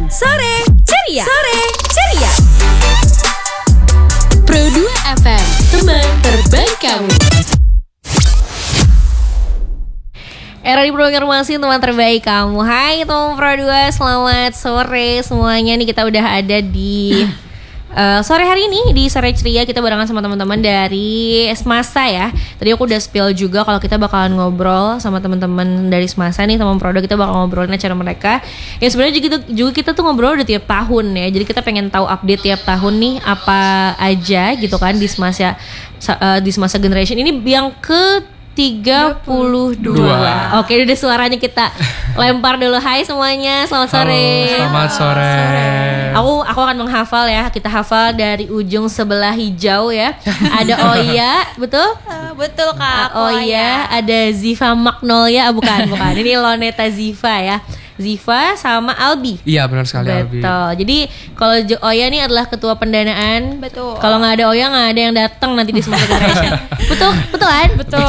Sore Ceria. Pro 2 FM, teman terbaik kamu. Era di Informasi, teman terbaik kamu. Hai teman Pro 2, selamat sore semuanya. Nih kita udah ada di sore hari ini di Sore Ceria. Kita barengan sama teman-teman dari Semasa ya. Tadi aku udah spill juga kalau kita bakalan ngobrol sama teman-teman dari Semasa nih, teman Prodo. Kita bakal ngobrolin acara mereka. Ya sebenarnya juga kita tuh ngobrol udah tiap tahun ya. Jadi kita pengen tahu update tiap tahun nih apa aja gitu kan di Semasa Generation ini yang ke 32. Oke, udah suaranya kita lempar dulu. Hai semuanya, selamat sore. Halo, selamat sore. Aku akan menghafal ya. Kita hafal dari ujung sebelah hijau ya. Ada Oya, betul? Betul Kak. Oya, ada Ziva Magnolia, bukan. Ini Loneta Ziva ya. Ziva sama Albi. Iya benar sekali, Albi. Betul. Jadi kalau Oya nih adalah ketua pendanaan. Betul. Kalau nggak ada Oya nggak ada yang datang nanti di Semasa Generation. Betul kan? Betul.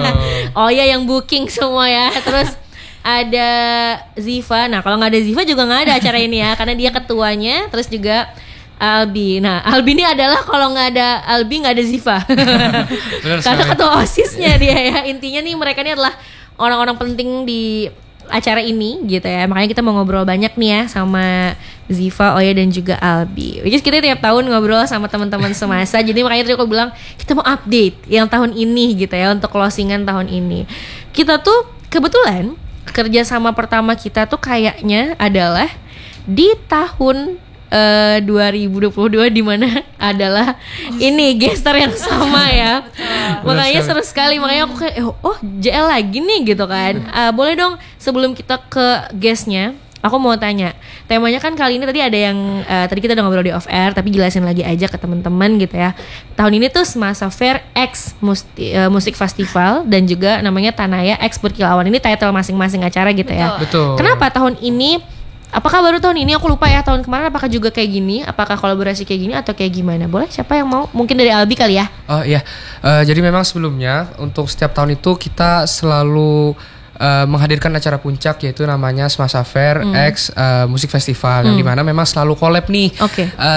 Oya yang booking semua ya. Terus ada Ziva. Nah kalau nggak ada Ziva juga nggak ada acara ini ya, karena dia ketuanya. Terus juga Albi. Nah Albi ini adalah kalau nggak ada Albi nggak ada Ziva. Karena ketua OSISnya dia ya. Intinya nih mereka ini adalah orang-orang penting di acara ini gitu ya. Makanya kita mau ngobrol banyak nih ya sama Ziva, Oya dan juga Albi. Which is kita tiap tahun ngobrol sama teman-teman Semasa. Jadi makanya tadi aku bilang kita mau update yang tahun ini gitu ya, untuk closingan tahun ini. Kita tuh kebetulan kerja sama pertama kita tuh kayaknya adalah di tahun 2022, di mana adalah ini gestar yang sama ya. Makanya seru sekali. Makanya aku kayak JL lagi nih gitu kan. Boleh dong sebelum kita ke guestnya, aku mau tanya. Temanya kan kali ini tadi ada yang tadi kita udah ngobrol di off air, tapi jelasin lagi aja ke teman-teman gitu ya. Tahun ini tuh Semasa Fair X Musik Festival dan juga namanya Tanaya X Perkilauan. Ini title masing-masing acara gitu ya. Betul. Kenapa tahun ini? Apakah baru tahun ini? Aku lupa ya, tahun kemarin apakah juga kayak gini? Apakah kolaborasi kayak gini atau kayak gimana? Boleh, siapa yang mau? Mungkin dari Albi kali ya? Oh iya, jadi memang sebelumnya untuk setiap tahun itu kita selalu menghadirkan acara puncak, yaitu namanya Semasa Fair X Musik Festival, yang dimana memang selalu collab nih.